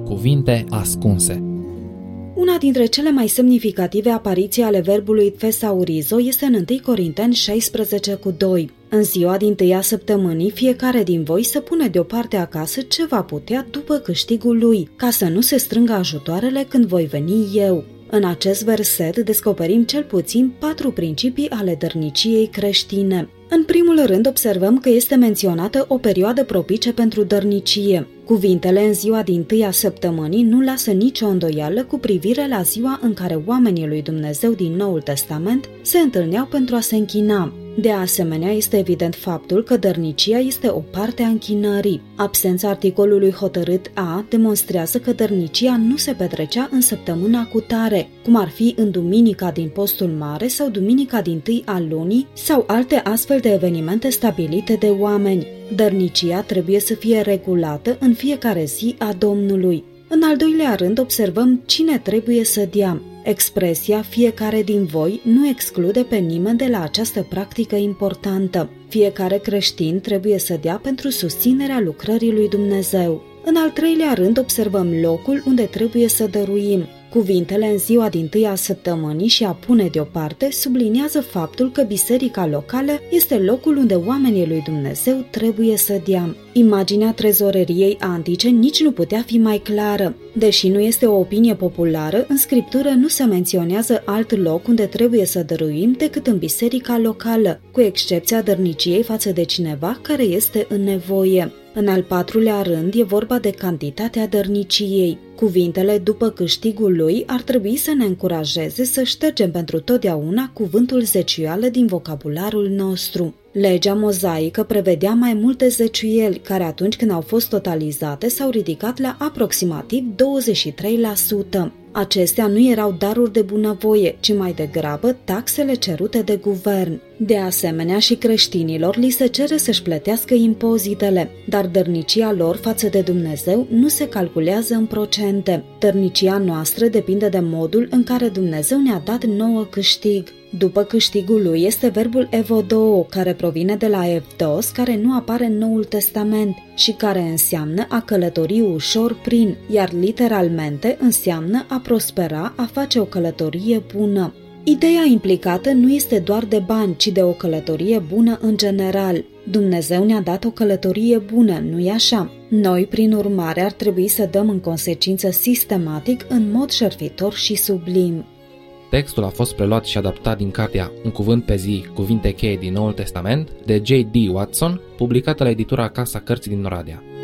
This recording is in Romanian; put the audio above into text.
Cuvinte ascunse. Una dintre cele mai semnificative apariții ale verbului thesaurizo este în 1 Corinteni 16:2. În ziua dintâia săptămânii, fiecare din voi să pune deoparte acasă ce va putea după câștigul lui, ca să nu se strângă ajutoarele când voi veni eu. În acest verset descoperim cel puțin 4 principii ale dărniciei creștine. În primul rând observăm că este menționată o perioadă propice pentru dărnicie. Cuvintele în ziua dintâia săptămânii nu lasă nicio îndoială cu privire la ziua în care oamenii lui Dumnezeu din Noul Testament se întâlneau pentru a se închina. De asemenea, este evident faptul că dărnicia este o parte a închinării. Absența articolului hotărât A demonstrează că dărnicia nu se petrecea în săptămâna cutare, cum ar fi în duminica din postul mare sau duminica dintâi a lunii sau alte astfel de evenimente stabilite de oameni. Dărnicia trebuie să fie regulată în fiecare zi a Domnului. În al doilea rând observăm cine trebuie să dea. Expresia fiecare din voi nu exclude pe nimeni de la această practică importantă. Fiecare creștin trebuie să dea pentru susținerea lucrării lui Dumnezeu. În al treilea rând observăm locul unde trebuie să dăruim. Cuvintele în ziua dintâia săptămânii și a pune deoparte subliniază faptul că biserica locală este locul unde oamenii lui Dumnezeu trebuie să dea. Imaginea trezoreriei antice nici nu putea fi mai clară. Deși nu este o opinie populară, în Scriptură nu se menționează alt loc unde trebuie să dăruim decât în biserica locală, cu excepția dărniciei față de cineva care este în nevoie. În al patrulea rând e vorba de cantitatea dărniciei. Cuvintele după câștigul lui ar trebui să ne încurajeze să ștergem pentru totdeauna cuvântul zeciuială din vocabularul nostru. Legea mozaică prevedea mai multe zeciuieli, care atunci când au fost totalizate s-au ridicat la aproximativ 23%. Acestea nu erau daruri de bunăvoie, ci mai degrabă taxele cerute de guvern. De asemenea, și creștinilor li se cere să-și plătească impozitele, dar dărnicia lor față de Dumnezeu nu se calculează în procente. Dărnicia noastră depinde de modul în care Dumnezeu ne-a dat nouă câștig. După câștigul lui este verbul evodoo, care provine de la evdos, care nu apare în Noul Testament și care înseamnă a călători ușor prin, iar literalmente înseamnă a prospera, a face o călătorie bună. Ideea implicată nu este doar de bani, ci de o călătorie bună în general. Dumnezeu ne-a dat o călătorie bună, nu-i așa? Noi, prin urmare, ar trebui să dăm în consecință sistematic, în mod șerpitor și sublim. Textul a fost preluat și adaptat din cartea Un cuvânt pe zi, cuvinte cheie din Noul Testament, de J.D. Watson, publicată la editura Casa Cărții din Oradea.